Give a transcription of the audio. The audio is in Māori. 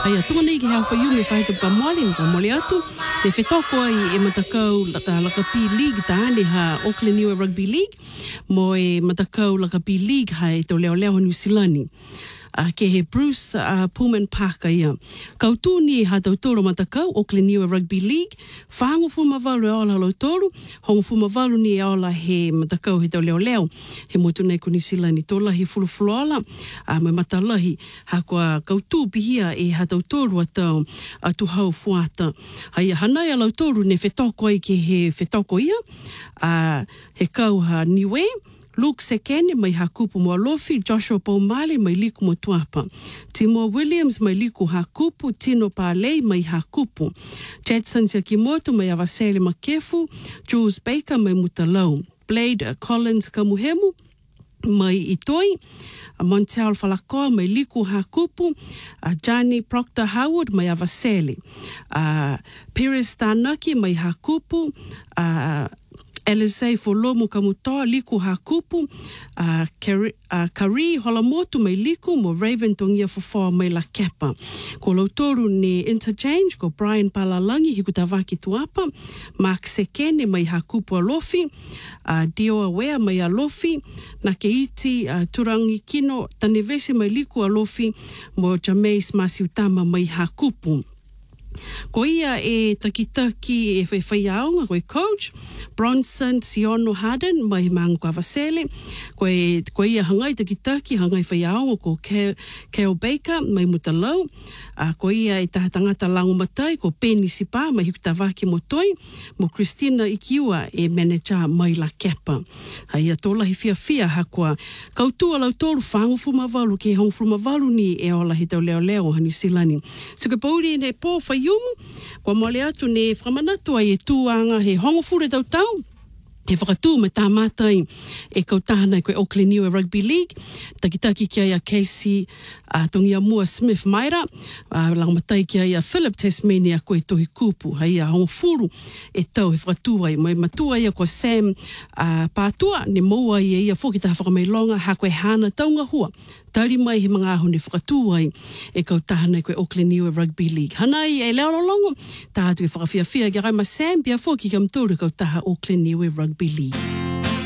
Hai atunga nei ki hau whaiu me whaita puka moali ni ka moali atu. Ne whetoko ai e matakau laka P League taane ha Auckland Niue Rugby League mo e matakau laka P League ha e tau leo leo New Zealand. Ke he Bruce Pullman Parker ia. Kautu ni ha tau toro matakau Auckland Niue Rugby League. Whango fumavalu e ola lau toro. Hongo fumavalu ni e ola he matakau he tau leo leo. He motu nei ko New Zealand ni tola he fulufulu ola. Me matalahi ha kua kautu pihia e ha tau toro atau atu hau fuata. Hai hanai a lau toro ne whetoko ai ke he whetoko ia. He kau ha Niue. Luke Sekene mai hakupu mo alofi, Joshua Paumale mai liku mo tuapa. Timo Williams mai liku hakupu, Tino Palei mai hakupu. Jetson Siakimoto mai Avasele Makefu, Jules Baker mai mutalau. Blade Collins Kamuhemu mai Itoi. Montel Falakoa mai liku hakupu. Johnny Proctor Howard mai Avasele. Pires Tanaki mai hakupu. Elisei Folomo Kamutoa liku hakupu, Kari Holamotu mai liku mo Raven Tongia Fofoa mai la kepa. Ko lautoru ne interchange ko Brian Palalangi hiku tawaki tuapa, Mark Sekene mai hakupu alofi, Dio Awea mai alofi, na ke iti Turangi Kino Tanevesi mai liku alofi mo Jameis Masiutama mai hakupu. Ko ia e takitaki e whaiaonga koe coach Bronson Siono Harden mai mangu ka Vasele ko ia hangai takitaki hangai whaiaonga ko Kale Baker mai mutalau ko ia e tahatangata langu matai ko Penny Sipa mai hikutawaki mo toi mo Christina Ikiua e manager mai la kepa hai atola hi fia hakua kautua lau toru whangu fumavalu ke hong fumavalu ni e ola hi tau leo leo hani silani so ke pauri ne po yumu, kwa mole atu ne whamanatu ai e tūanga he hongofure tau tau. He whakatū me tā mātai e kautahana koe Auckland Niue Rugby League. Takitaki ki ai a Casey Tongia Mua Smith Maira. Langamatai ki ai a Philip Tasmania koe tohi kupu. Hai a hongofuru e tau he whakatū ai. Mai matua ia ko Sam Pātua ne maua ia ia whoki taha whakameilonga ha koe hana taunga hua. Tari mai he mga aho ne whakatū ai e kautahana koe Auckland Niue Rugby League. Hanai e leo longo, tātu e whakawhiawhia ki rai ma Sam pia whoki kam tōru kautaha Auckland Niue Rugby League.